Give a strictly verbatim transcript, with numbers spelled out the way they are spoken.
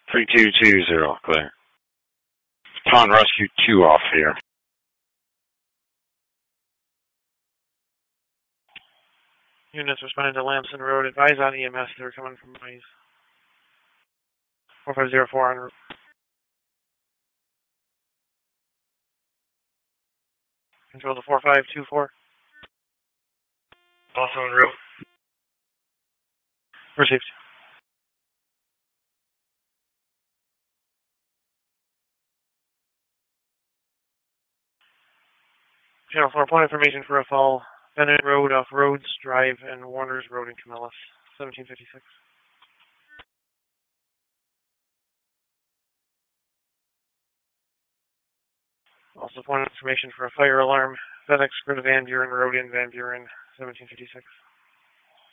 three two two zero, clear. Baton Rescue two off here. Units responding to Lamson Road. Advise on E M S. They're coming from Mize. four five zero four en route. Control to four five two four. Also en route. Received. Channel four, point information for a fall. Bennett Road off Rhodes Drive and Warner's Road in Camillus. seventeen fifty-six. Also point information for a fire alarm. FedEx Grid Van Buren Road in Van Buren. seventeen fifty-six.